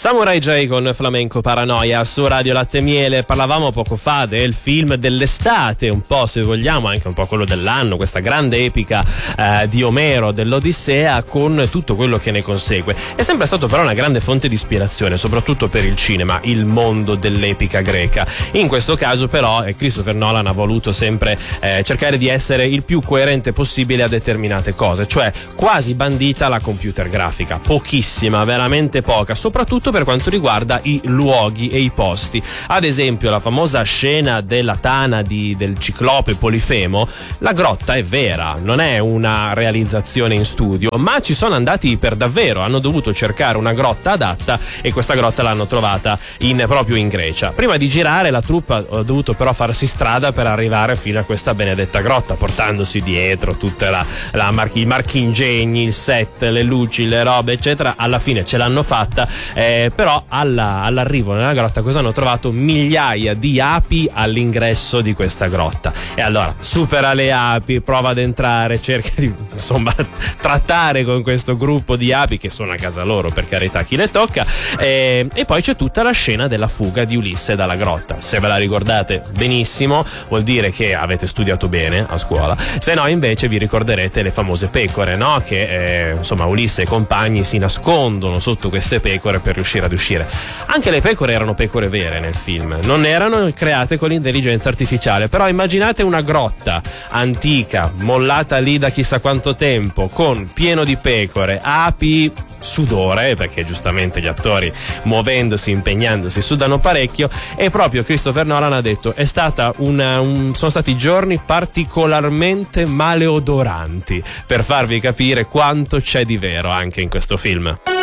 Samurai J con Flamenco Paranoia su Radio Latte Miele. Parlavamo poco fa del film dell'estate, un po' se vogliamo anche un po' quello dell'anno, questa grande epica di Omero, dell'Odissea, con tutto quello che ne consegue. È sempre stato però una grande fonte di ispirazione, soprattutto per il cinema, il mondo dell'epica greca. In questo caso però Christopher Nolan ha voluto sempre cercare di essere il più coerente possibile a determinate cose, cioè quasi bandita la computer grafica, pochissima, veramente poca, soprattutto per quanto riguarda i luoghi e i posti. Ad esempio la famosa scena della tana del ciclope Polifemo, la grotta è vera, non è una realizzazione in studio, ma ci sono andati per davvero, hanno dovuto cercare una grotta adatta e questa grotta l'hanno trovata proprio in Grecia. Prima di girare la troupe ha dovuto però farsi strada per arrivare fino a questa benedetta grotta, portandosi dietro tutta i marchingegni, il set, le luci, le robe eccetera. Alla fine ce l'hanno fatta, però all'arrivo nella grotta cosa hanno trovato? Migliaia di api all'ingresso di questa grotta. E allora supera le api, prova ad entrare, cerca di trattare con questo gruppo di api che sono a casa loro, per carità, chi le tocca, e poi c'è tutta la scena della fuga di Ulisse dalla grotta. Se ve la ricordate benissimo vuol dire che avete studiato bene a scuola, se no invece vi ricorderete le famose pecore, no? Che Ulisse e compagni si nascondono sotto queste pecore per riuscire ad uscire. Anche le pecore erano pecore vere nel film, non erano create con l'intelligenza artificiale, però immaginate una grotta antica mollata lì da chissà quanto tempo, con pieno di pecore, api, sudore, perché giustamente gli attori muovendosi, impegnandosi sudano parecchio, e proprio Christopher Nolan ha detto sono stati giorni particolarmente maleodoranti, per farvi capire quanto c'è di vero anche in questo film.